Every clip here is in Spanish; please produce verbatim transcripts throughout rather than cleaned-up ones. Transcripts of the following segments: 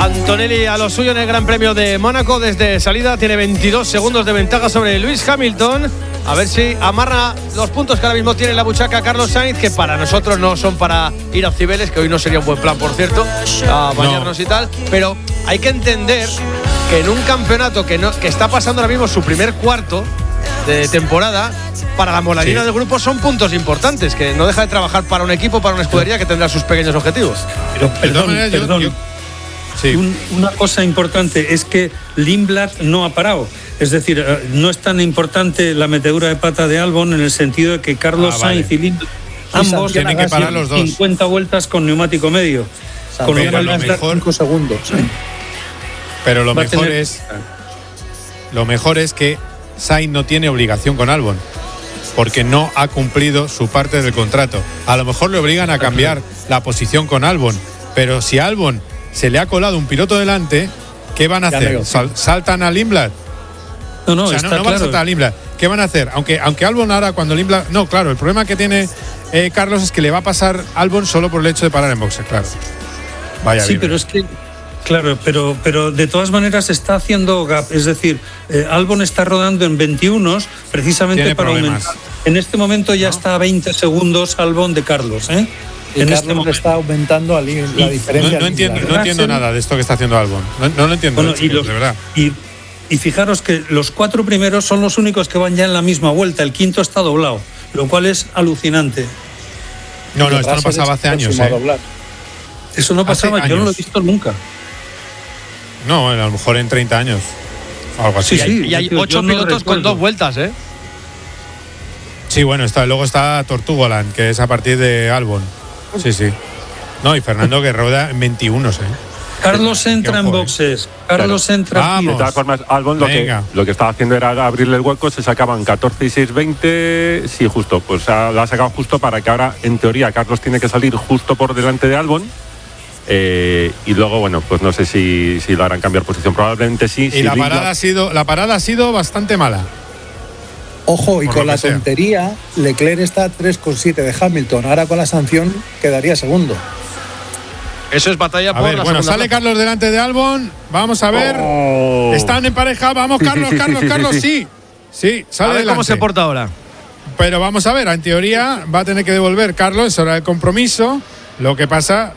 Antonelli a lo suyo en el Gran Premio de Mónaco. Desde salida tiene veintidós segundos de ventaja sobre Lewis Hamilton. A ver si amarra los puntos que ahora mismo tiene en la buchaca Carlos Sainz, que para nosotros no son para ir a Cibeles, que hoy no sería un buen plan, por cierto, a bañarnos no. y tal. Pero hay que entender que en un campeonato que, no, que está pasando ahora mismo su primer cuarto de temporada, para la molarina sí. del grupo son puntos importantes, que no deja de trabajar para un equipo, para una escudería que tendrá sus pequeños objetivos. Pero perdón, perdón, yo, perdón. Yo, sí. Un, una cosa importante es que Lindblad no ha parado. Es decir, no es tan importante la metedura de pata de Albon en el sentido de que Carlos ah, vale. Sainz y Lindblad ambos tienen que parar los dos. cincuenta vueltas con neumático medio. Con pero lo mejor cinco segundos. ¿sí? Pero lo mejor tener... es lo mejor es que Sainz no tiene obligación con Albon, porque no ha cumplido su parte del contrato. A lo mejor le obligan a cambiar la posición con Albon, pero si a Albon se le ha colado un piloto delante, ¿qué van a ya hacer? ¿Sal, ¿Saltan a Lindblad? No, no, o sea, está no, no claro. van a saltar a Lindblad. ¿Qué van a hacer? Aunque, aunque Albon ahora cuando Lindblad... No, claro, el problema que tiene eh, Carlos es que le va a pasar Albon solo por el hecho de parar en boxes, claro. Vaya sí, bien. pero es que... Claro, pero, pero de todas maneras está haciendo gap. Es decir, eh, Albon está rodando en veintiuno precisamente tiene para problemas. aumentar. En este momento ya ¿no? está a veinte segundos Albon de Carlos, ¿eh? Y en Carlos este momento está aumentando la, la diferencia. No, no entiendo, no entiendo nada de esto que está haciendo Albon. No, no lo entiendo, bueno, chicos, y los, de verdad. Y, y fijaros que los cuatro primeros son los únicos que van ya en la misma vuelta. El quinto está doblado, lo cual es alucinante. No, no, esto no pasaba hace años. ¿eh? Eso no pasaba, yo no lo he visto nunca. No, a lo mejor en treinta años. Algo así. Sí, sí, y hay ocho no pilotos recuerdo. con dos vueltas, ¿eh? Sí, bueno, está, luego está Tortugoland, que es a partir de Albon. Sí, sí. No, y Fernando que rueda en veintiuno, ¿eh? Carlos entra en boxes. Carlos claro. entra Vamos. en De todas formas, Albon lo que, lo que estaba haciendo era abrirle el hueco, se sacaban catorce y seis, veinte. Sí, justo. Pues lo ha sacado justo para que ahora, en teoría, Carlos tiene que salir justo por delante de Albon. Eh, y luego, bueno, pues no sé si, si lo harán cambiar posición. Probablemente sí. Y si la Lindblad... parada ha sido la parada ha sido bastante mala. Ojo, y con la tontería, Leclerc está a tres coma siete de Hamilton. Ahora con la sanción quedaría segundo. Eso es batalla a por ver, la bueno, sale plaza. Carlos delante de Albon. Vamos a ver. Oh. Están en pareja. Vamos, Carlos, sí, sí, Carlos, sí, Carlos, sí. sí. Sí, sale a ver delante. cómo se porta ahora. Pero vamos a ver, en teoría va a tener que devolver Carlos, es hora del compromiso. Lo que pasa,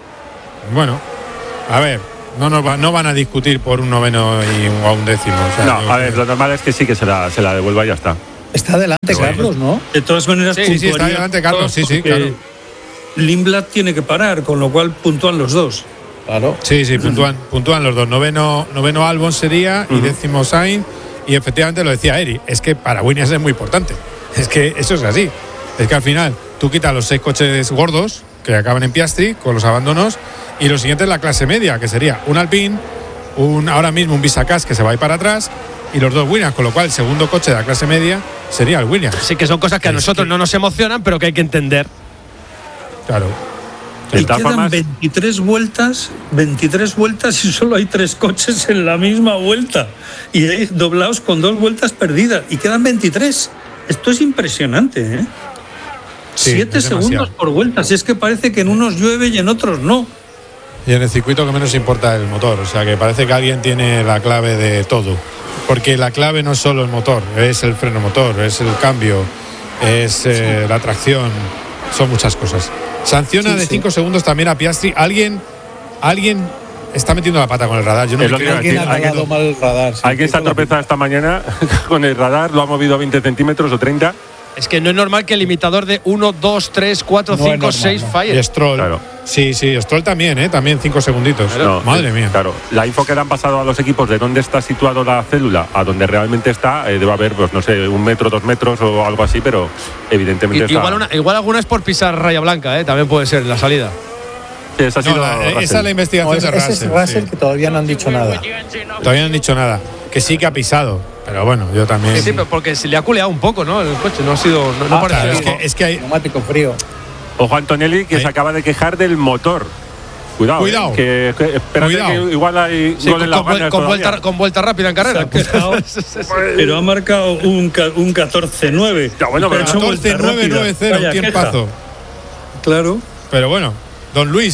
bueno, a ver, no, nos va, no van a discutir por un noveno y un, o un décimo. O sea, no, a ver, lo normal es que sí que se la, se la devuelva y ya está. Está delante pero Carlos, ¿no? De todas maneras, sí, sí, está delante Carlos, sí, sí, claro. Lindblad tiene que parar, con lo cual puntúan los dos. Claro. Sí, sí, puntúan, puntúan los dos. Noveno, noveno Albon sería uh-huh. y décimo Sainz. Y efectivamente lo decía Eri, es que para Williams es muy importante. Es que eso es así. Es que al final tú quitas los seis coches gordos que acaban en Piastri con los abandonos y lo siguiente es la clase media, que sería un Alpine, un ahora mismo un Visacas que se va a ir para atrás y los dos Williams, con lo cual el segundo coche de la clase media sería el Williams. Sí, que son cosas que a nosotros que... no nos emocionan, pero que hay que entender. Claro. Y quedan formas... veintitrés vueltas, veintitrés vueltas y solo hay tres coches en la misma vuelta. Y hay doblados con dos vueltas perdidas. Y quedan veintitrés. Esto es impresionante, ¿eh? Sí, Siete es segundos por vuelta. Si es que parece que en unos llueve y en otros no. Y en el circuito que menos importa el motor. O sea que parece que alguien tiene la clave de todo. Porque la clave no es solo el motor, es el freno motor, es el cambio, es eh, sí. la tracción. Son muchas cosas. Sanciona sí, de cinco sí. segundos también a Piastri. Alguien, alguien está metiendo la pata con el radar. Yo no me creo que alguien ha cagado mal el radar. Sí, alguien se ha tropezado esta mañana con el radar, lo ha movido a veinte centímetros o treinta. Es que no es normal que el limitador de uno, dos, tres, cuatro, cinco, seis no. falle. Y Stroll. Claro. Sí, sí, Stroll también, ¿eh? También cinco segunditos. No, Madre mía. Claro. La info que le han pasado a los equipos de dónde está situado la célula, a donde realmente está, eh, debe haber, pues no sé, un metro, dos metros o algo así, pero evidentemente y, está... Igual, una, igual alguna es por pisar raya blanca, ¿eh? También puede ser la salida. Sí, esa, ha sido no, la, esa es la investigación no, es, de Russell. Ese es Russell sí. que todavía no han dicho nada. Todavía no han dicho nada. Que sí que ha pisado. Pero bueno, yo también. Sí, sí, porque se le ha culeado un poco, ¿no? El coche no ha sido. No, no ah, parece. Claro, es, que, es que hay. Neumático frío. Ojo, Antonelli, que Ahí. se acaba de quejar del motor. Cuidado. Cuidado. Eh, que, que, espérate que igual hay sí, gol en la con, con, con, vuelta, con vuelta rápida en carrera. Pero ha marcado un, un catorce nueve. Ya, bueno, pero catorce nueve nueve cero, tiempazo. Claro. Pero bueno, don Luis, ¿eh?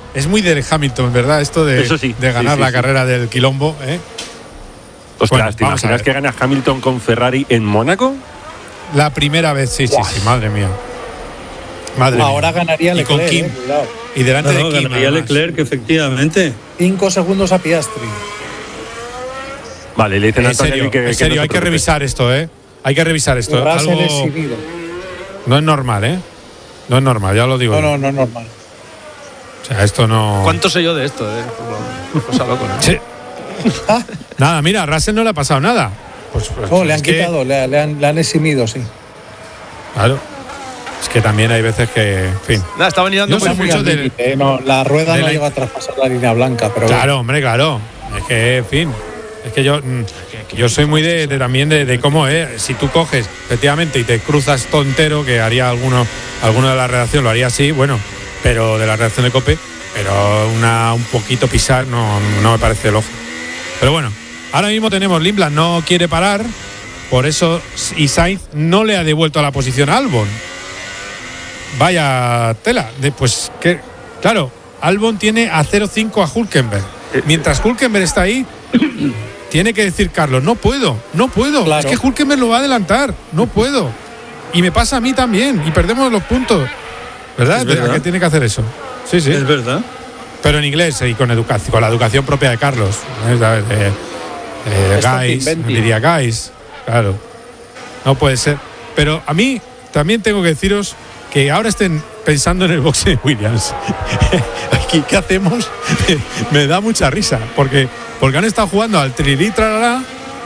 es muy de Hamilton, ¿verdad? Esto de, Eso sí, de ganar sí, sí, la sí. carrera del quilombo, ¿eh? Ostras, Bueno, ¿te imaginas que gana Hamilton con Ferrari en Mónaco? La primera vez, sí, sí, sí, madre mía. Madre Ahora mía. ganaría Y con Leclerc, Kim. eh, cuidado. Y delante No, no, de Kim. ganaría además. Leclerc, efectivamente. Cinco segundos a Piastri. Vale, le dicen a En serio, Antonelli que, en que serio no se hay que preocupe. revisar esto, ¿eh? Hay que revisar esto. Russell Algo exhibido. no es normal, ¿eh? No es normal, ya lo digo. No, yo. no, no es normal. O sea, esto no. ¿Cuánto sé yo de esto? Eh? Cosa loco, ¿no? Sí. Nada, mira, a Russell no le ha pasado nada. Pues, pues, No, le han es que- quitado, le, le han, le han eximido, sí. Claro. Es que también hay veces que. En fin. Nada, estaban mirando Yo muy soy Muy mucho al del- límite, eh, no, la rueda de no la- llega a traspasar la línea blanca, pero Claro, hombre, claro. Es que, en fin. Es que yo, mm, yo soy muy de, de también de, de cómo, ¿eh? Si tú coges, efectivamente, y te cruzas tontero, que haría alguno, alguno de la redacción lo haría así, bueno, pero de la redacción de COPE, pero una un poquito pisar no, no me parece lógico. Pero bueno, ahora mismo tenemos Lindblad no quiere parar, por eso, y Sainz no le ha devuelto a la posición a Albon. Vaya tela. De, pues que, claro, Albon tiene a cero cinco a Hülkenberg. Mientras Hülkenberg está ahí, tiene que decir Carlos, no puedo, no puedo. Claro. Es que Hülkenberg lo va a adelantar, no puedo. Y me pasa a mí también, y perdemos los puntos. ¿Verdad? Es verdad. ¿A qué tiene que hacer eso? Sí, sí. Es verdad. Pero en inglés y con educación, con la educación propia de Carlos. ¿eh? ¿Sabes? Eh, eh, Esto te guys, inventi. diría guys. Claro. No puede ser. Pero a mí también tengo que deciros que ahora estén pensando en el boxe de Williams. Aquí, ¿qué hacemos? Me, me da mucha risa. Porque, porque han estado jugando al trilí, tralala.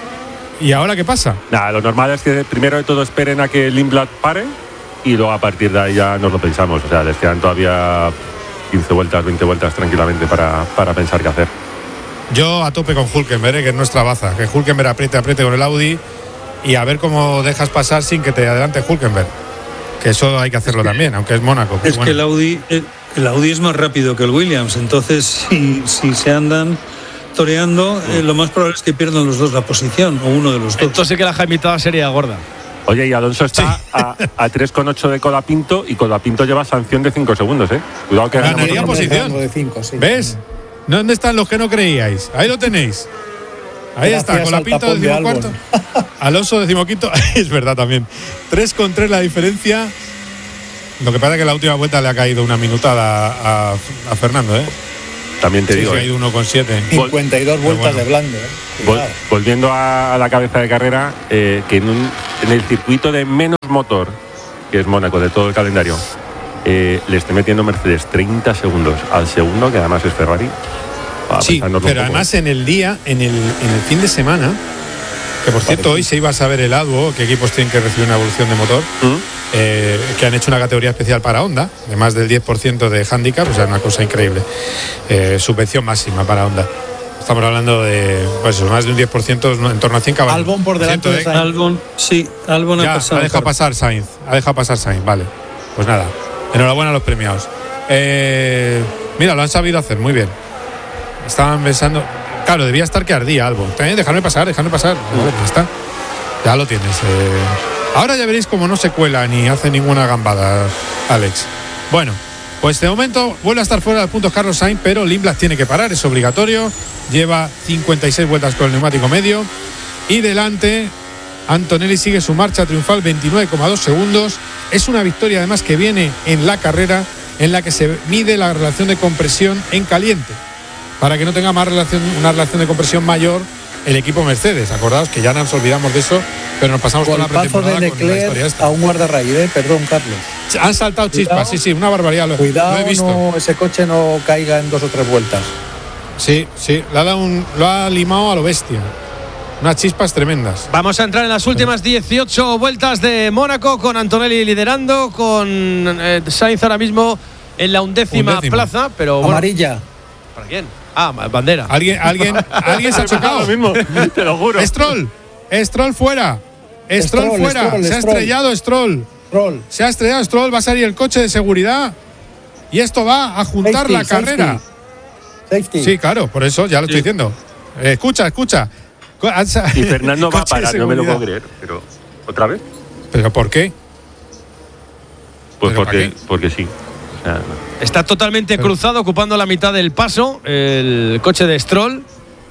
¿Y ahora qué pasa? Nada, lo normal es que primero de todo esperen a que Lindblad pare y luego a partir de ahí ya nos lo pensamos. O sea, les quedan todavía quince vueltas, veinte vueltas tranquilamente para, para pensar qué hacer. Yo a tope con Hülkenberg, ¿eh? Que es nuestra baza. Que Hülkenberg apriete, apriete con el Audi y a ver cómo dejas pasar sin que te adelante Hülkenberg. Que eso hay que hacerlo también, aunque es Mónaco. Es bueno. que el Audi, el, el Audi es más rápido que el Williams, entonces si, si se andan toreando, eh, lo más probable es que pierdan los dos la posición, o uno de los dos. Entonces sí que la jaimitada sería gorda. Oye, y Alonso está a, a tres coma ocho de Colapinto y Colapinto lleva sanción de cinco segundos, ¿eh? Cuidado que Ganaría ganamos. posición. De cinco, sí. ¿Ves? ¿Dónde están los que no creíais? Ahí lo tenéis. Ahí Gracias está, con la al pinta tapón de decimocuarto. Alonso decimoquinto. Es verdad también. tres con tres la diferencia. Lo que pasa es que la última vuelta le ha caído una minutada a, a Fernando, ¿eh? También te Sí, digo, sí, ha ¿eh? ido uno con siete. cincuenta y dos vueltas bueno. de blando. Eh. Vol- Cuidado. volviendo a, a la cabeza de carrera, eh, que en, un- en el circuito de menos motor, que es Mónaco, de todo el calendario, eh, le esté metiendo Mercedes treinta segundos al segundo, que además es Ferrari. Va, Sí, pensárnoslo un pero poco, además ¿eh? en el día, en el, en el fin de semana, que por cierto hoy se iba a saber el A D U, qué equipos tienen que recibir una evolución de motor, ¿Mm? eh, que han hecho una categoría especial para Honda, de más del diez por ciento de handicap, o sea, una cosa increíble. Eh, subvención máxima para Honda. Estamos hablando de, pues, más de un diez por ciento, en torno a cien caballos. Albon por delante de ¿eh? Sainz. Albon, sí, Albon ha Ya, pasado. ha dejado pasar Sainz. Ha dejado pasar Sainz, vale. Pues nada, enhorabuena a los premiados. Eh, mira, lo han sabido hacer, muy bien. Estaban pensando. Claro, debía estar que ardía Albon. Eh, dejadme pasar, dejadme pasar. Vale, ya está. Ya lo tienes. Eh. Ahora ya veréis cómo no se cuela ni hace ninguna gambada, Alex. Bueno, pues de momento vuelve a estar fuera del punto Carlos Sainz, pero Lindblad tiene que parar, es obligatorio. Lleva cincuenta y seis vueltas con el neumático medio. Y delante, Antonelli sigue su marcha triunfal, veintinueve coma dos segundos. Es una victoria además que viene en la carrera en la que se mide la relación de compresión en caliente, para que no tenga más relación, una relación de compresión mayor el equipo Mercedes. Acordaos que ya nos olvidamos de eso, pero nos pasamos con la Golpazo de pretemporada con la historia Leclerc esta. a un guardarraíz, eh. Perdón, Carlos. Han saltado chispas, Cuidado. sí, sí, una barbaridad. Lo, Cuidado, lo he visto. no, ese coche no caiga en dos o tres vueltas. Sí, sí, le ha dado un, lo ha limado a lo bestia. Unas chispas tremendas. Vamos a entrar en las últimas dieciocho vueltas de Mónaco, con Antonelli liderando, con eh, Sainz ahora mismo en la undécima, Undécima. plaza, pero bueno, Amarilla. ¿para quién? Ah, bandera. Alguien, alguien, alguien se ha chocado. Lo mismo, te lo juro. Stroll, Stroll fuera. Stroll, Stroll, fuera. Stroll, se ha Stroll. estrellado Stroll. Roll. Se ha estrellado Stroll, va a salir el coche de seguridad. Y esto va a juntar Safety, la carrera. Safety. Safety. Sí, claro, por eso ya lo estoy Sí. diciendo. Eh, escucha, escucha. Co- Y Fernando va a coche de parar, no me lo seguridad. puedo creer. Pero, ¿otra vez? ¿Pero por qué? Pues ¿Pero para porque, qué? porque sí. O sea, está totalmente pero, cruzado, ocupando la mitad del paso, el coche de Stroll.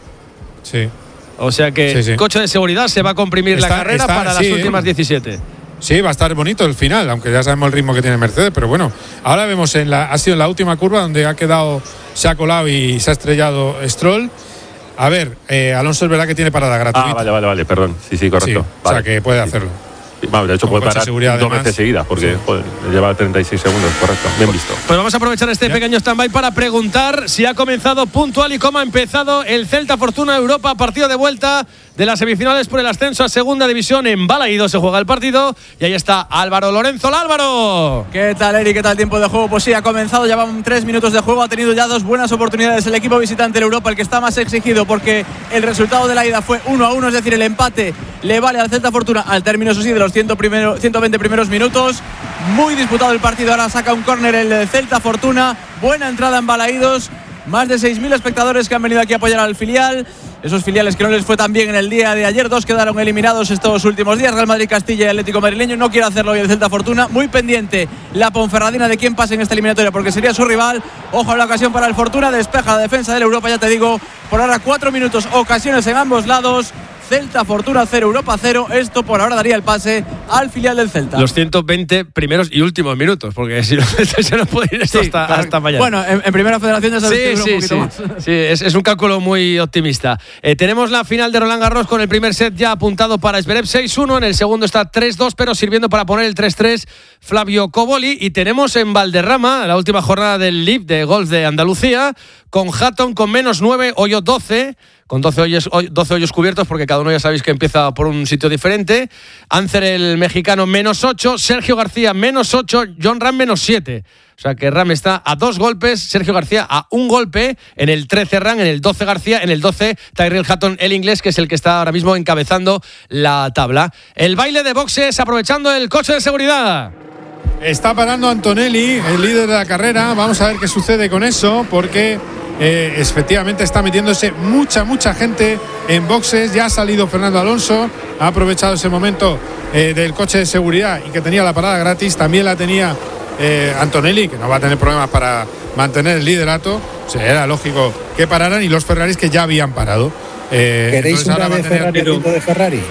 Sí. O sea que el sí, sí. coche de seguridad se va a comprimir está, la carrera está, para sí, las últimas diecisiete. Sí, va a estar bonito el final, aunque ya sabemos el ritmo que tiene Mercedes, pero bueno, ahora vemos en la ha sido en la última curva donde ha quedado, se ha colado y se ha estrellado Stroll. A ver, eh, Alonso es verdad que tiene parada gratuita. Ah, vale, vale, vale, perdón. Sí, sí, correcto. Sí, vale. O sea que puede hacerlo. Sí, bueno, de hecho puede parar dos veces seguidas porque sí. joder, lleva treinta y seis segundos, correcto. Bien visto. Pues vamos a aprovechar este ¿Ya? pequeño stand-by para preguntar si ha comenzado puntual y cómo ha empezado el Celta Fortuna Europa, partido de vuelta de las semifinales por el ascenso a segunda división. En Balaído se juega el partido y ahí está Álvaro Lorenzo. ¡Álvaro! ¿Qué tal, Eric? ¿Qué tal tiempo de juego? Pues sí, ha comenzado, ya van tres minutos de juego, ha tenido ya dos buenas oportunidades el equipo visitante de Europa, el que está más exigido porque el resultado de la ida fue uno a uno, es decir, el empate le vale al Celta Fortuna al término, eso sí, de los ciento veinte primeros minutos. Muy disputado el partido, ahora saca un córner el Celta Fortuna, buena entrada en Balaídos, más de seis mil espectadores que han venido aquí a apoyar al filial. Esos filiales que no les fue tan bien en el día de ayer, dos quedaron eliminados estos últimos días, Real Madrid, Castilla y Atlético Madrileño. No quiere hacerlo hoy el Celta Fortuna, muy pendiente la Ponferradina de quién pase en esta eliminatoria porque sería su rival. Ojo a la ocasión para el Fortuna, despeja la defensa del Europa, ya te digo, por ahora cuatro minutos, ocasiones en ambos lados. Celta Fortuna cero, Europa cero. Esto por ahora daría el pase al filial del Celta. Los ciento veinte primeros y últimos minutos, porque si no se nos puede ir esto sí, hasta, hasta mañana. Bueno, en, en primera federación ya sabes sí, que sí, un sí, sí, es, es un cálculo muy optimista. Eh, tenemos la final de Roland Garros con el primer set ya apuntado para Zverev seis uno, en el segundo está tres dos, pero sirviendo para poner el tres tres Flavio Coboli. Y tenemos en Valderrama la última jornada del L I V de golf de Andalucía, con Hatton con menos nueve, hoyo doce, con doce hoyos, doce hoyos cubiertos, porque cada uno ya sabéis que empieza por un sitio diferente. Ancer, el mexicano, menos ocho, Sergio García, menos ocho, John Ram, menos siete. O sea que Ram está a dos golpes, Sergio García a un golpe, en el trece Ram, en el doce García, en el doce Tyrrell Hatton, el inglés, que es el que está ahora mismo encabezando la tabla. El baile de boxes, aprovechando el coche de seguridad. Está parando Antonelli, el líder de la carrera. Vamos a ver qué sucede con eso, porque eh, efectivamente está metiéndose mucha, mucha gente en boxes. Ya ha salido Fernando Alonso, ha aprovechado ese momento eh, del coche de seguridad y que tenía la parada gratis. También la tenía eh, Antonelli, que no va a tener problemas para mantener el liderato. O sea, era lógico que pararan, y los Ferraris que ya habían parado. Eh, ¿Queréis una de Ferrari, pero... de Ferrari?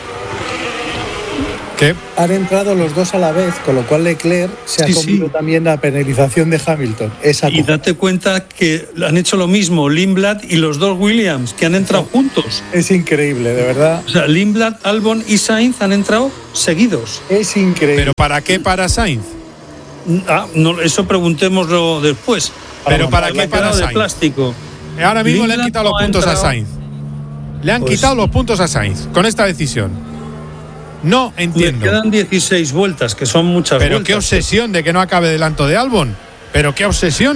¿Qué? Han entrado los dos a la vez, con lo cual Leclerc se sí, ha comido sí. también la penalización de Hamilton. Esa y date cuenta que han hecho lo mismo Lindblad y los dos Williams, que han entrado sí. juntos. Es increíble, de verdad. O sea, Lindblad, Albon y Sainz han entrado seguidos. Es increíble. ¿Pero para qué para Sainz? Ah, no, eso preguntémoslo después. ¿Pero para, para qué para Sainz? De plástico. Ahora mismo Lindblad le han quitado los no puntos a Sainz. Le han pues, quitado los puntos a Sainz con esta decisión. No entiendo. Le quedan dieciséis vueltas, que son muchas Pero vueltas. Pero qué obsesión de que no acabe delante de Albon. Pero qué obsesión.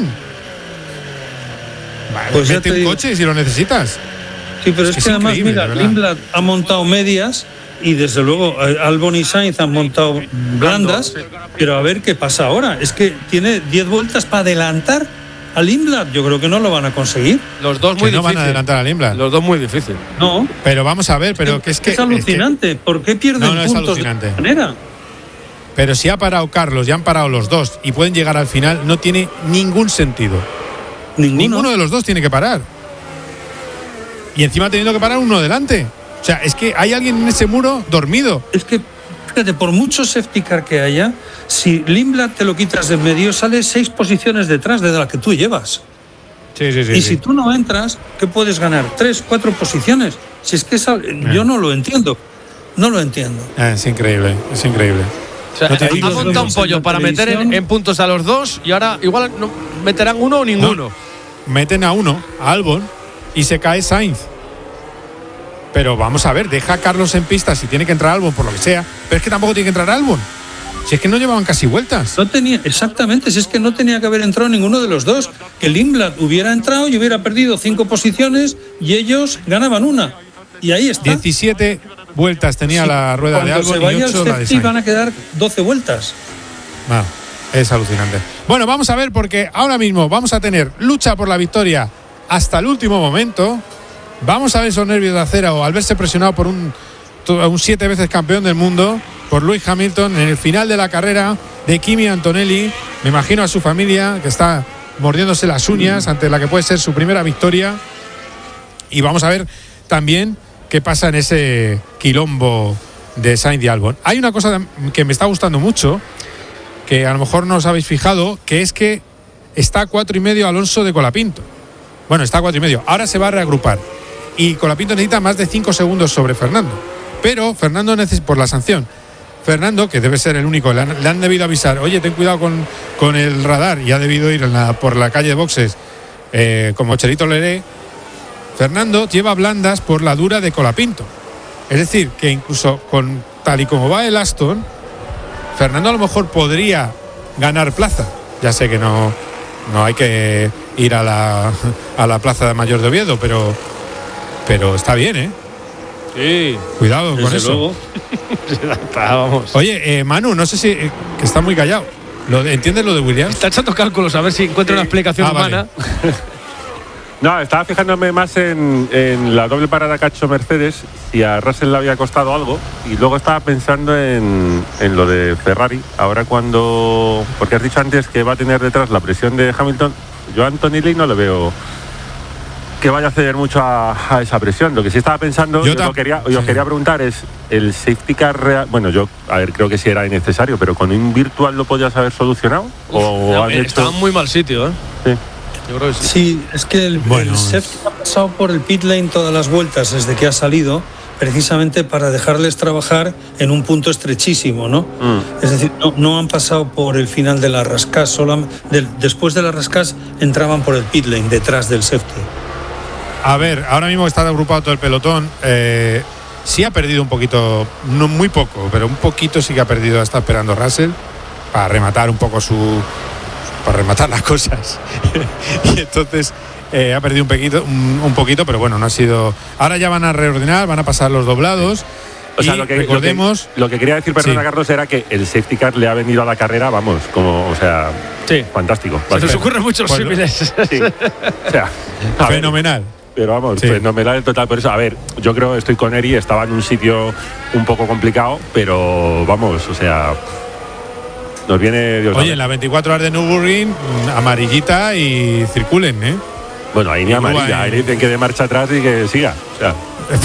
Vale, pues mete un digo. coche si lo necesitas. Sí, pero es, es que, que es además, mira, Lindblad ha montado medias y desde luego Albon y Sainz han montado blandas, pero a ver qué pasa ahora. Es que tiene diez vueltas para adelantar a Lindblad. Yo creo que no lo van a conseguir. Los dos muy que no difícil. van a adelantar a Lindblad. Los dos muy difícil. No. Pero vamos a ver, pero es que es que es alucinante. Es que, ¿por qué pierden no, no puntos es alucinante. de esta manera? Pero si ha parado Carlos y han parado los dos y pueden llegar al final, no tiene ningún sentido. Ninguno, Ninguno de los dos tiene que parar. Y encima teniendo que parar uno delante. O sea, es que hay alguien en ese muro dormido. Es que, fíjate, por mucho safety car que haya, si Lindblad te lo quitas de en medio, sale seis posiciones detrás de la que tú llevas. Sí, sí, sí. Y sí. si tú no entras, ¿qué puedes ganar? Tres, cuatro posiciones. Si es que esa, yo no lo entiendo. No lo entiendo. Ah, es increíble, es increíble. O sea, no ha digo, montado un pollo para meter en, en puntos a los dos y ahora igual no, meterán uno o ninguno. No, meten a uno, a Albon, y se cae Sainz. Pero vamos a ver, deja a Carlos en pista si tiene que entrar Albon por lo que sea. Pero es que tampoco tiene que entrar Albon. Si es que no llevaban casi vueltas. No tenía, exactamente, si es que no tenía que haber entrado ninguno de los dos. Que Lindblad hubiera entrado y hubiera perdido cinco posiciones y ellos ganaban una. Y ahí está. diecisiete vueltas tenía sí, la rueda de Albon y ocho la de Sainz. Van a quedar doce vueltas. Ah, es alucinante. Bueno, vamos a ver, porque ahora mismo vamos a tener lucha por la victoria hasta el último momento. Vamos a ver esos nervios de acero al verse presionado por un, un siete veces campeón del mundo. por Lewis Hamilton en el final de la carrera de Kimi Antonelli. Me imagino a su familia que está mordiéndose las uñas ante la que puede ser su primera victoria. Y vamos a ver también qué pasa en ese quilombo de Sainz y Albon. Hay una cosa que me está gustando mucho, que a lo mejor no os habéis fijado, que es que está a cuatro y medio Alonso de Colapinto. Bueno, está a cuatro y medio. Ahora se va a reagrupar. Y Colapinto necesita más de cinco segundos sobre Fernando. Pero Fernando necesita, por la sanción, Fernando, que debe ser el único, le han, le han debido avisar, oye, ten cuidado con, con el radar, y ha debido ir en la, por la calle de boxes eh, como Chelito Leré. Fernando lleva blandas por la dura de Colapinto. Es decir, que incluso con tal y como va el Aston, Fernando a lo mejor podría ganar plaza. Ya sé que no, no hay que ir a la, a la plaza de Mayor de Oviedo, pero, pero está bien, ¿eh? Sí. Cuidado con eso. Luego. Vamos. Oye, eh, Manu, no sé si... Eh, que está muy callado. ¿Lo de, ¿Entiendes lo de Williams? Está echando cálculos a ver si encuentra sí. una explicación ah, humana. Vale. No, estaba fijándome más en, en la doble parada que ha hecho Mercedes, si a Russell le había costado algo, y luego estaba pensando en, en lo de Ferrari. Ahora cuando... Porque has dicho antes que va a tener detrás la presión de Hamilton. Yo a Antonelli no le veo que vaya a ceder mucho a, a esa presión. Lo que sí estaba pensando, yo, yo, quería, yo sí. quería preguntar es, ¿el safety car real? Bueno, yo, a ver, creo que sí era innecesario, pero ¿con un virtual lo podías haber solucionado? Uf, ¿o han hecho... Estaba en muy mal sitio, ¿eh? Sí. Yo creo que sí. sí, es que el, bueno. el safety ha pasado por el pit lane todas las vueltas desde que ha salido, precisamente para dejarles trabajar en un punto estrechísimo, ¿no? Mm. Es decir, no, no han pasado por el final de la rascas, solo de, después de la rascas entraban por el pit lane, detrás del safety. A ver, ahora mismo está agrupado todo el pelotón. Eh, sí ha perdido un poquito, no muy poco, pero un poquito sí que ha perdido. Está esperando Russell para rematar un poco su... para rematar las cosas. Y entonces eh, ha perdido un poquito, un, un poquito, pero bueno, no ha sido... Ahora ya van a reordenar, van a pasar los doblados. O sea, lo que, recordemos... Lo que, lo que quería decir, perdona, sí. Carlos, era que el safety car le ha venido a la carrera, vamos, como, o sea, sí. fantástico. Se nos ocurren muchos bueno, símiles. Sí. O sea, fenomenal. Ver, pero vamos, sí. fenomenal en total. Por eso, a ver, yo creo, estoy con Eri, estaba en un sitio un poco complicado, pero vamos, o sea... Nos viene Dios. Oye, en las veinticuatro horas de Nürburgring, amarillita y circulen, ¿eh? Bueno, ahí ni amarilla, ahí dicen que de marcha atrás y que siga. O sea.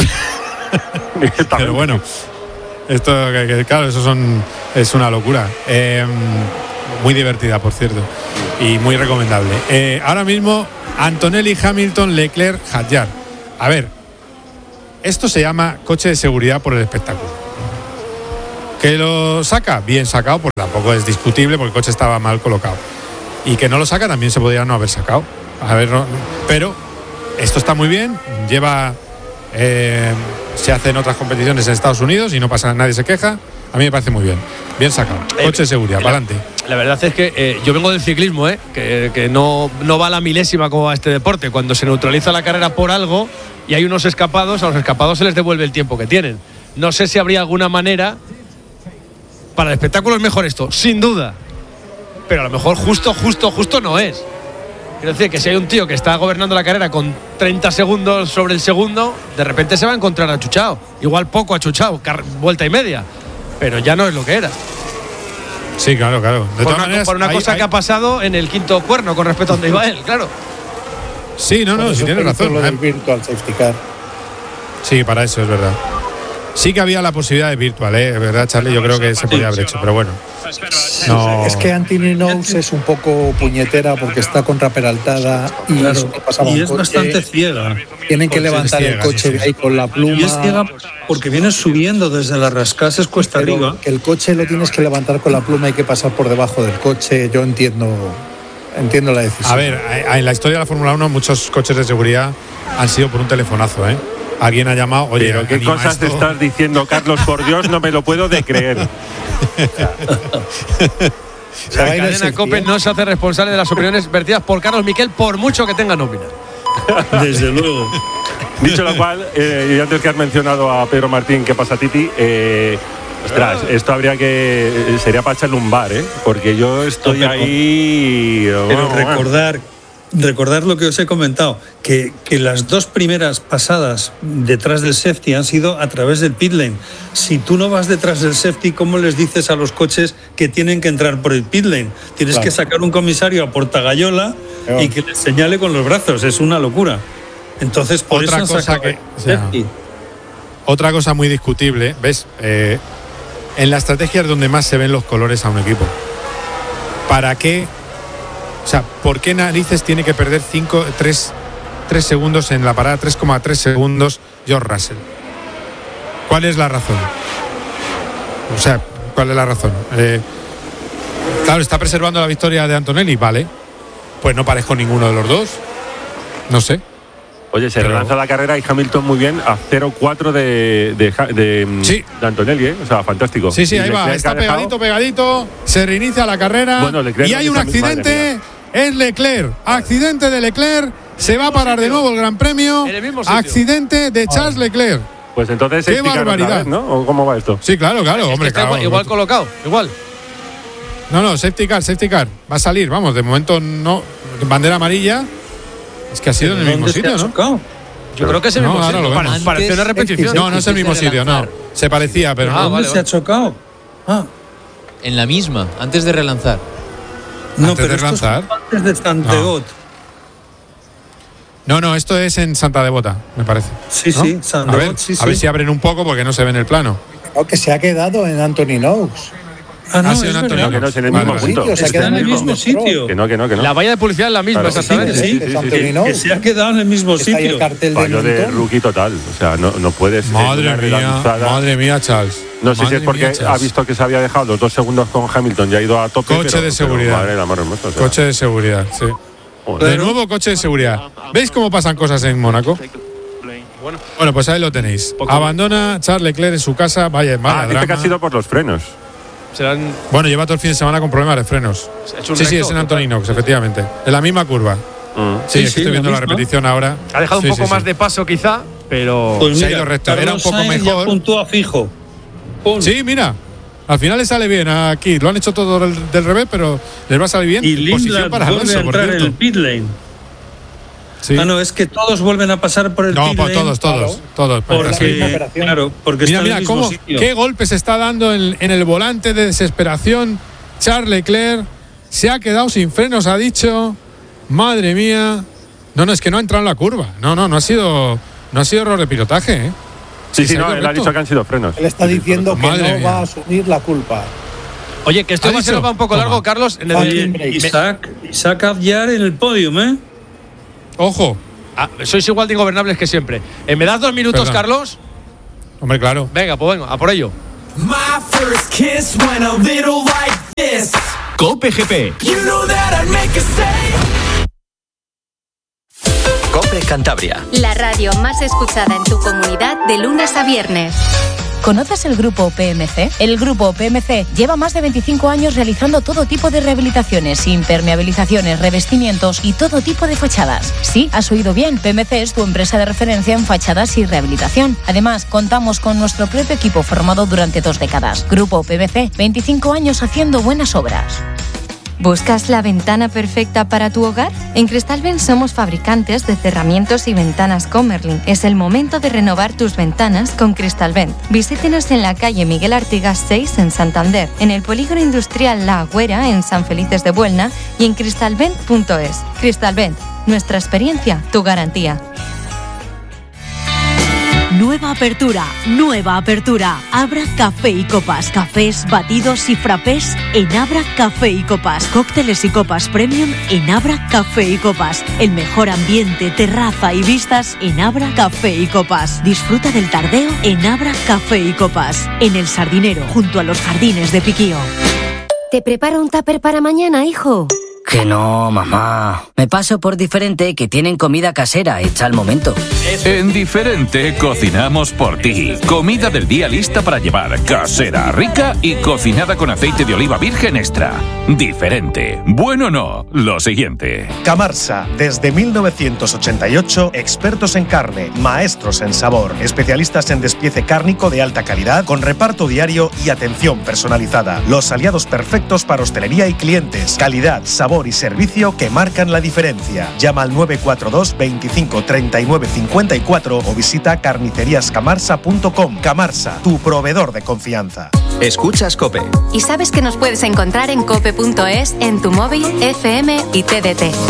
Pero bueno, esto, que, que, claro, eso son, es una locura. Eh, muy divertida, por cierto, y muy recomendable. Eh, ahora mismo, Antonelli, Hamilton, Leclerc, Hadjar. A ver, esto se llama coche de seguridad por el espectáculo. ¿Que lo saca? Bien sacado, porque tampoco es discutible, porque el coche estaba mal colocado. Y que no lo saca también se podría no haber sacado. A ver, no, pero esto está muy bien. Lleva, eh, se hace en otras competiciones en Estados Unidos y no pasa, nadie se queja. A mí me parece muy bien. Bien sacado. Coche de seguridad, para adelante. La verdad es que eh, yo vengo del ciclismo, ¿eh? que, que no, no va a la milésima como va este deporte. Cuando se neutraliza la carrera por algo y hay unos escapados, a los escapados se les devuelve el tiempo que tienen. No sé si habría alguna manera... Para el espectáculo es mejor esto, sin duda. Pero a lo mejor justo, justo, justo no es. Quiero decir que si hay un tío que está gobernando la carrera con treinta segundos sobre el segundo, de repente se va a encontrar achuchado. Igual poco achuchado, vuelta y media. Pero ya no es lo que era. Sí, claro, claro. De por todas una, maneras, por una hay, cosa hay... que ha pasado en el quinto cuerno con respecto a donde iba él, claro. Sí, no, no, si tienes razón. Lo del virtual safety car. Sí, para eso es verdad. Sí que había la posibilidad de virtual, ¿eh? ¿Verdad, Charlie? Yo creo que se podía haber hecho, pero bueno. No. Es que Anthony Knowles es un poco puñetera porque está contraperaltada y, claro, y es bastante ciega. Tienen que levantar ciega, el coche sí, sí. de ahí con la pluma. Y es ciega porque vienes subiendo desde las rascases cuesta pero arriba. Que el coche lo tienes que levantar con la pluma, hay que pasar por debajo del coche. Yo entiendo, entiendo la decisión. A ver, en la historia de la Fórmula uno muchos coches de seguridad han sido por un telefonazo, ¿eh? Alguien ha llamado, oye, pero qué cosas esto? Te estás diciendo, Carlos, por Dios, no me lo puedo de creer. La cadena COPE no se hace responsable de las opiniones vertidas por Carlos Miquel, por mucho que tenga nómina. Desde luego. Dicho lo cual, eh, y antes que has mencionado a Pedro Martín, ¿qué pasa, Titi? Eh, ostras, esto habría que... Sería para echarle un bar, ¿eh? Porque yo estoy ahí... Pero recordar... recordad lo que os he comentado, que, que las dos primeras pasadas detrás del safety han sido a través del pit lane. Si tú no vas detrás del safety, ¿cómo les dices a los coches que tienen que entrar por el pit lane? Tienes claro. que sacar un comisario a portagallola claro. y que les señale con los brazos. Es una locura. Entonces, por otra eso cosa que, o sea, otra cosa muy discutible, ¿ves? Eh, en la estrategia es donde más se ven los colores a un equipo. ¿Para qué? O sea, ¿por qué narices tiene que perder cinco, tres, tres segundos en la parada, tres coma tres segundos George Russell? ¿Cuál es la razón? O sea, ¿cuál es la razón? Eh, claro, está preservando la victoria de Antonelli, vale. Pues no parejo ninguno de los dos. No sé. Oye, se Pero... relanza la carrera y Hamilton muy bien a cero cuatro de, de, de, sí. de Antonelli, ¿eh? O sea, fantástico. Sí, sí, ahí va, está pegadito, pegadito, se reinicia la carrera bueno, y hay un accidente, es Leclerc, accidente de Leclerc, se va a parar de nuevo el Gran Premio, accidente de Charles Leclerc. Pues entonces, qué barbaridad, vez, ¿no? ¿O cómo va esto? Sí, claro, claro, es hombre, que está claro, igual, igual colocado, igual. No, no, safety car, safety car, va a salir, vamos, de momento no, bandera amarilla. Es que ha sido en el mismo sitio, ¿no? Yo creo que es el no, mismo sitio. Parece Parece una repetición. No, no es el mismo sitio, no. Se parecía, pero ah, no. ¿Dónde vale, se vale. ha chocado? Ah. En la misma, antes de relanzar. No, antes pero de relanzar. Antes de Santegot. No. no, no, esto es en Santa Devota, me parece. Sí, ¿no? sí, Santegot, a ver, sí, sí. A ver si abren un poco porque no se ve en el plano. Creo que se ha quedado en Anthony Knox. Ah, no, ha sido es en Antonio, no, que no es en el vale, mismo vale. punto. Se ha quedado en el mismo sitio. Que no, que no, que no. La valla de publicidad es la misma, claro, exactamente. Sí, sí, sí, sí, sí, sí. Que se ha quedado en el mismo Está sitio. ahí el cartel Fallo de, de rookie total. O sea, no, no puedes. Madre mía, madre mía, Charles. No sé madre si es porque mía, ha visto que se había dejado los dos segundos con Hamilton y ha ido a tope. Coche pero, de seguridad. Pero, madre, la mano hermosa, o sea. Coche de seguridad, sí. Joder. De nuevo coche de seguridad. ¿Veis cómo pasan cosas en Mónaco? Bueno, bueno, pues ahí lo tenéis. Abandona Charles Leclerc en su casa. Vaya, vaya ah, drama. dice que ha sido por los frenos. Serán... Bueno, lleva todo el fin de semana con problemas de frenos. Sí, recto, sí, es en Anthony Knox, efectivamente. En la misma curva. Mm. Sí, sí, es que sí, estoy viendo la, la repetición ahora. Ha dejado sí, un poco sí, más sí. de paso, quizá, pero. Pues mira, se ha ido recto. Carlos Era un poco Sainz mejor. Ya puntúa fijo. Pum. Sí, mira. Al final le sale bien aquí. Lo han hecho todo del, del revés, pero les va a salir bien. Y Lindblad para vuelve Alonso, a entrar en el pit lane. Sí. Ah, no, es que todos vuelven a pasar por el no, pit por lane. todos, todos, claro, todos. Porque, claro, porque mira, está mira, en el mismo cómo, sitio. qué golpe se está dando en, en el volante de desesperación. Charles Leclerc se ha quedado sin frenos, ha dicho. Madre mía. No, no, es que no ha entrado en la curva. No, no, no ha sido, no ha sido error de pilotaje, ¿eh? Sí, sí, no, él ha dicho que han sido frenos. Él está diciendo que Madre no mía. va a asumir la culpa. Oye, que esto va a ser un poco largo, Carlos. En el Oye, Isaac, Isaac Abyar en el podium, ¿eh? Ojo. Ah, sois igual de ingobernables que siempre. Eh, ¿Me das dos minutos, Perdón. Carlos? Hombre, claro. Venga, pues venga, a por ello. My first kiss went a little like this. Cope G P. You know that I'd make a save. Cope Cantabria. La radio más escuchada en tu comunidad de lunes a viernes. ¿Conoces el Grupo P M C? El Grupo P M C lleva más de veinticinco años realizando todo tipo de rehabilitaciones, impermeabilizaciones, revestimientos y todo tipo de fachadas. Sí, has oído bien, P M C es tu empresa de referencia en fachadas y rehabilitación. Además, contamos con nuestro propio equipo formado durante dos décadas. Grupo P M C, veinticinco años haciendo buenas obras. ¿Buscas la ventana perfecta para tu hogar? En Cristalvent somos fabricantes de cerramientos y ventanas Comerlin. Es el momento de renovar tus ventanas con Cristalvent. Visítenos en la calle Miguel Artigas seis en Santander, en el polígono industrial La Agüera en San Felices de Buelna y en cristalvent punto es. Cristalvent, nuestra experiencia, tu garantía. Nueva apertura, nueva apertura. Abra Café y Copas. Cafés, batidos y frappés en Abra Café y Copas. Cócteles y copas premium en Abra Café y Copas. El mejor ambiente, terraza y vistas en Abra Café y Copas. Disfruta del tardeo en Abra Café y Copas. En El Sardinero, junto a los jardines de Piquío. ¿Te preparo un tupper para mañana, hijo? Que no, mamá. Me paso por Diferente, que tienen comida casera hecha al momento. En Diferente cocinamos por ti. Comida del día lista para llevar, casera, rica y cocinada con aceite de oliva virgen extra. Diferente. Bueno o no, lo siguiente. Camarsa, desde mil novecientos ochenta y ocho, expertos en carne, maestros en sabor, especialistas en despiece cárnico de alta calidad, con reparto diario y atención personalizada. Los aliados perfectos para hostelería y clientes. Calidad, sabor y servicio que marcan la diferencia. Llama al nueve cuatro dos, veinticinco, treinta y nueve, cincuenta y cuatro o visita carnicerías camarsa punto com. Camarsa, tu proveedor de confianza. Escuchas COPE. Y sabes que nos puedes encontrar en cope punto es, en tu móvil, F M y T D T.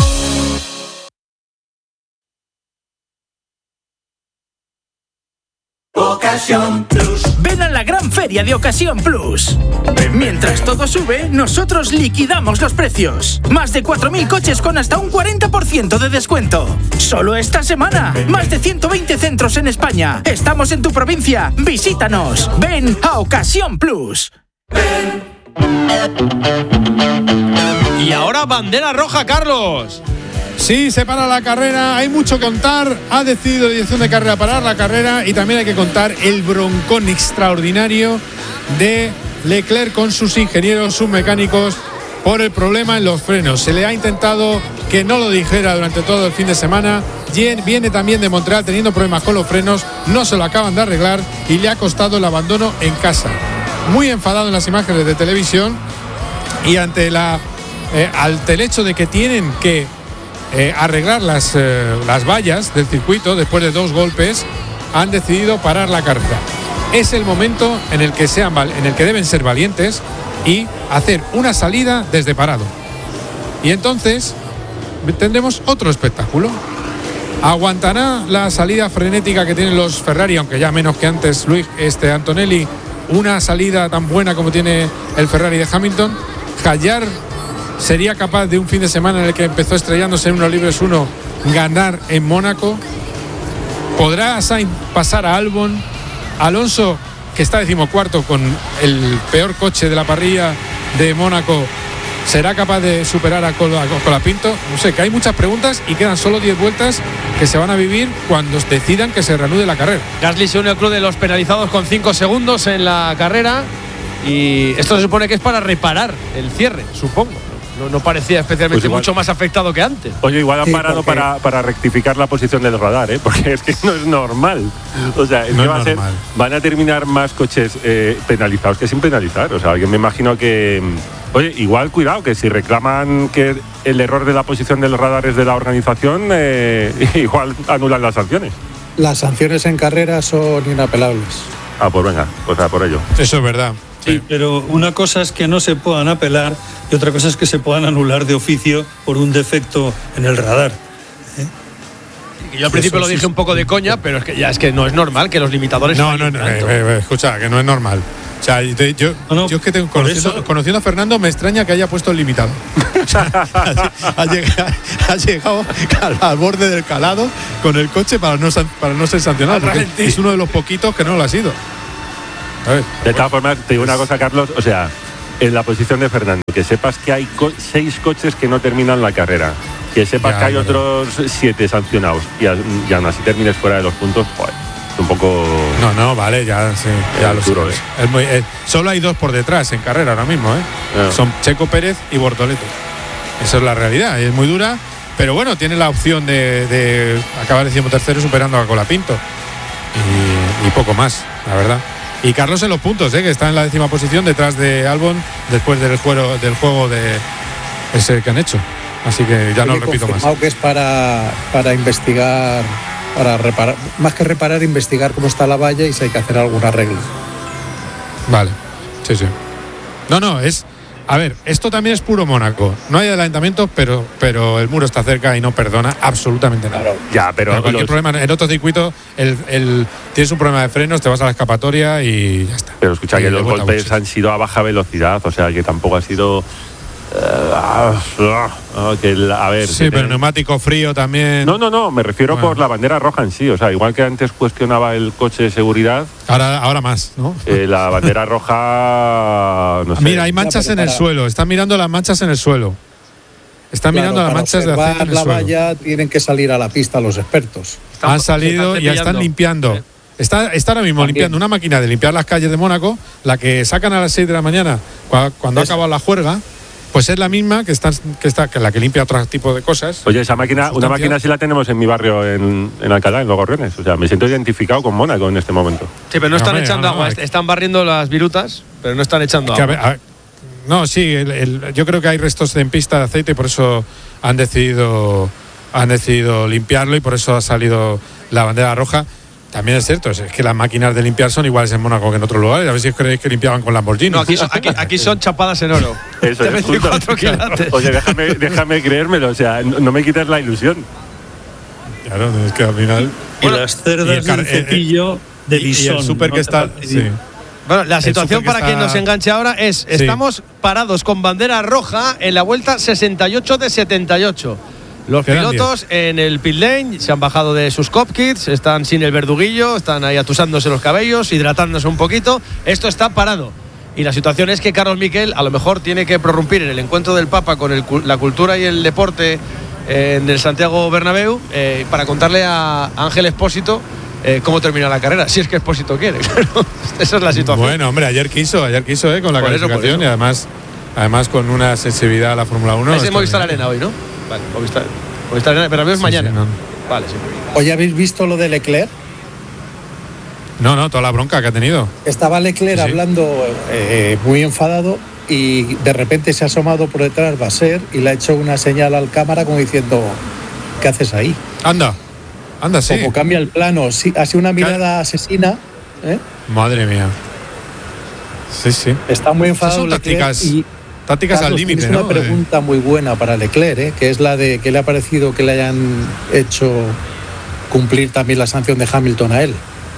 Ocasión Plus. Ven a la gran feria de Ocasión Plus. Mientras todo sube, nosotros liquidamos los precios. Más de cuatro mil coches con hasta un cuarenta por ciento de descuento. Solo esta semana. Más de ciento veinte centros en España. Estamos en tu provincia. Visítanos. Ven a Ocasión Plus. Y ahora bandera roja, Carlos. Sí, se para la carrera, hay mucho que contar. Ha decidido la dirección de carrera parar la carrera y también hay que contar el broncón extraordinario de Leclerc con sus ingenieros, sus mecánicos, por el problema en los frenos. Se le ha intentado que no lo dijera durante todo el fin de semana. Jen viene también de Montreal teniendo problemas con los frenos, no se lo acaban de arreglar y le ha costado el abandono en casa. Muy enfadado en las imágenes de televisión y ante la eh, ante el hecho de que tienen que Eh, arreglar las, eh, las vallas del circuito después de dos golpes, han decidido parar la carrera. Es el momento en el que sean en el que deben ser valientes y hacer una salida desde parado. Y entonces tendremos otro espectáculo. ¿Aguantará la salida frenética que tienen los Ferrari, aunque ya menos que antes Luis este Antonelli, una salida tan buena como tiene el Ferrari de Hamilton? Hallar ¿sería capaz de un fin de semana en el que empezó estrellándose en unos libres uno ganar en Mónaco? ¿Podrá Sainz pasar a Albon? Alonso, que está decimocuarto con el peor coche de la parrilla de Mónaco, ¿será capaz de superar a Colapinto? No sé, que hay muchas preguntas y quedan solo diez vueltas que se van a vivir cuando decidan que se reanude la carrera. Gasly se une al club de los penalizados con cinco segundos en la carrera y esto se supone que es para reparar el cierre, supongo. No, no parecía especialmente pues igual, mucho más afectado que antes. Oye, igual han sí, parado porque... para, para rectificar la posición del radar, ¿eh? Porque es que no es normal. O sea, es no que va es a ser, van a terminar más coches eh, penalizados que sin penalizar. O sea, yo me imagino que... Oye, igual cuidado, que si reclaman que el error de la posición del radar es de la organización, eh, igual anulan las sanciones. Las sanciones en carrera son inapelables. Ah, pues venga, o sea, por ello. Eso es verdad. Sí, pero una cosa es que no se puedan apelar y otra cosa es que se puedan anular de oficio por un defecto en el radar. ¿eh? Yo al principio Eso, lo dije sí, un poco de coña, pero es que ya es que no es normal que los limitadores... No, no, no, eh, eh, escucha, que no es normal. O sea, yo, yo, no, no, yo es que tengo, conociendo, conociendo a Fernando me extraña que haya puesto el limitado. O sea, ha, ha, llegado, ha llegado al, al borde del calado con el coche para no, para no ser sancionado, porque es uno de los poquitos que no lo ha sido. A ver, de todas formas, te digo una cosa, Carlos, o sea, en la posición de Fernando, que sepas que hay co- seis coches que no terminan la carrera, que sepas ya, que hay ya, otros siete sancionados y, a, y aún así termines fuera de los puntos, pues un poco... No, no, vale, ya, sí, ya lo duro, sé. ¿eh? Es muy, eh, solo hay dos por detrás en carrera ahora mismo, ¿eh? No. Son Checo Pérez y Bortoleto. Esa es la realidad, es muy dura, pero bueno, tiene la opción de, de acabar decimotercero superando a Colapinto y, y poco más, la verdad. Y Carlos en los puntos, ¿eh? Que está en la décima posición detrás de Albon después del juego, del juego de ese que han hecho. Así que ya no lo repito más. Que es para, para investigar, para reparar, más que reparar, investigar cómo está la valla y si hay que hacer algún arreglo. Vale, sí, sí. No, no, es... A ver, esto también es puro Mónaco. No hay adelantamientos, pero, pero el muro está cerca y no perdona absolutamente nada. Claro. Ya, pero, pero cualquier los... problema en otro circuito, el, el, tienes un problema de frenos, te vas a la escapatoria y ya está. Pero escucha, que los golpes mucho. han sido a baja velocidad, o sea que tampoco ha sido... Uh, que el, a ver, sí, pero neumático frío también. No, no, no, me refiero bueno. por la bandera roja en sí. O sea, igual que antes cuestionaba el coche de seguridad. Ahora, ahora más, ¿no? Eh, la bandera roja. No sé. Mira, hay manchas en el suelo. Están mirando las manchas en el suelo. Están claro, mirando las manchas de aceite en el la suelo. valla tienen que salir a la pista los expertos. Están, Han salido están y ya están limpiando. Sí. Está, está ahora mismo También. limpiando una máquina de limpiar las calles de Mónaco, la que sacan a las seis de la mañana cuando, cuando ha acabado la juerga. Pues es la misma que está, que está que la que limpia otro tipo de cosas. Oye, esa máquina, una máquina sí la tenemos en mi barrio en, en Alcalá, en Los Gorriones. O sea, me siento identificado con Mónaco en este momento. Sí, pero no están no, echando no, no, agua, no, están barriendo las virutas, pero no están echando agua. A ver, a ver, no, sí, el, el, yo creo que hay restos en pista de aceite y por eso han decidido, han decidido limpiarlo y por eso ha salido la bandera roja. También es cierto, es que las máquinas de limpiar son iguales en Mónaco que en otros lugares. A ver si os creéis que limpiaban con Lamborghini. No, aquí son, aquí, aquí son chapadas en oro. Eso es veinticuatro quilates. Oye, déjame, déjame creérmelo, o sea, no, no me quites la ilusión. Claro, es que al final. Y bueno, las cerdas del cepillo de bisón. Y el súper ¿no? que está. Sí. Bueno, la situación para que quien nos enganche ahora es: sí. estamos parados con bandera roja en la vuelta sesenta y ocho de setenta y ocho. Los pilotos en el pit lane se han bajado de sus cockpits, están sin el verduguillo, están ahí atusándose los cabellos, hidratándose un poquito. Esto está parado. Y la situación es que Carlos Miquel a lo mejor tiene que prorrumpir en el encuentro del Papa con el, la cultura y el deporte eh, en el Santiago Bernabéu eh, para contarle a Ángel Expósito eh, cómo termina la carrera, si es que Expósito quiere. Esa es la situación. Bueno, hombre, ayer quiso, ayer quiso eh, con la por calificación eso, eso. y además, además con una sensibilidad a la Fórmula uno. Es en Movistar Arena hoy, ¿no? Vale, Movistar, Movistar Arena, pero es sí, mañana. Sí, no. Vale, sí. Oye, ¿habéis visto lo de Leclerc? No, no, toda la bronca que ha tenido. Estaba Leclerc sí. hablando eh, muy enfadado y de repente se ha asomado por detrás Vasser y le ha hecho una señal al cámara como diciendo, ¿qué haces ahí? Anda, anda, sí. Como cambia el plano, sí, ha sido una mirada asesina. ¿eh? Madre mía. Sí, sí. Está muy enfadado Leclerc y tácticas al límite, ¿no? Es una pregunta muy buena para Leclerc, ¿eh? que es la de que le ha parecido que le hayan hecho cumplir también la sanción de Hamilton a él.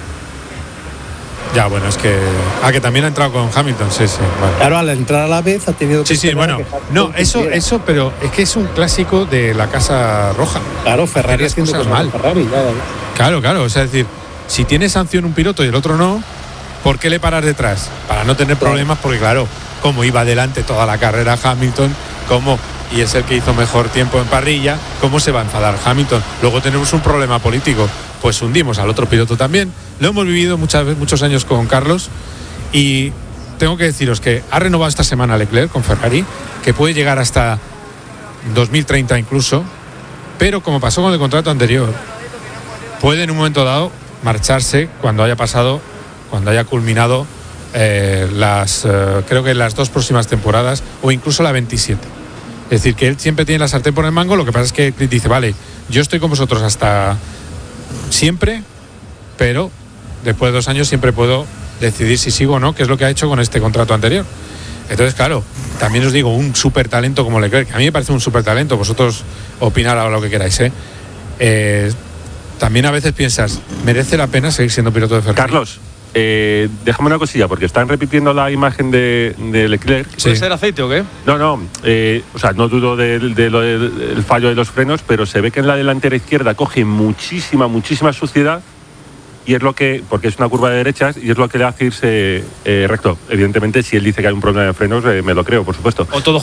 Ya, bueno, es que ah, que también ha entrado con Hamilton, sí, sí. Vale. Claro, al entrar a la vez ha tenido que sí, sí, bueno, no, eso, eso, pero es que es un clásico de la Casa Roja. Claro, Ferrari haciendo cosas mal. Ferrari, ya, ya. Claro, claro, o sea, es decir, si tiene sanción un piloto y el otro no, ¿por qué le paras detrás? Para no tener problemas, porque claro, como iba adelante toda la carrera Hamilton, como y es el que hizo mejor tiempo en parrilla, ¿cómo se va a enfadar Hamilton? Luego tenemos un problema político, pues hundimos al otro piloto también. Lo hemos vivido muchas, muchos años con Carlos y tengo que deciros que ha renovado esta semana Leclerc con Ferrari, que puede llegar hasta dos mil treinta incluso, pero como pasó con el contrato anterior, puede en un momento dado marcharse cuando haya pasado, cuando haya culminado eh, las, eh, creo que las dos próximas temporadas o incluso la veintisiete. Es decir, que él siempre tiene la sartén por el mango, lo que pasa es que dice, vale, yo estoy con vosotros hasta siempre, pero después de dos años siempre puedo decidir si sigo o no, que es lo que ha hecho con este contrato anterior. Entonces, claro, también os digo, un súper talento como Leclerc, que a mí me parece un súper talento, vosotros opinar ahora lo que queráis, ¿eh? Eh, también a veces piensas, ¿merece la pena seguir siendo piloto de Ferrari? Carlos, eh, déjame una cosilla, porque están repitiendo la imagen de, de Leclerc. ¿Puede ser aceite o qué? No, no, eh, o sea, no dudo del de, de, de, de, fallo de los frenos, pero se ve que en la delantera izquierda coge muchísima, muchísima suciedad. Y es lo que, porque es una curva de derechas, y es lo que le hace irse eh, recto. Evidentemente, si él dice que hay un problema de frenos, eh, me lo creo, por supuesto. O todo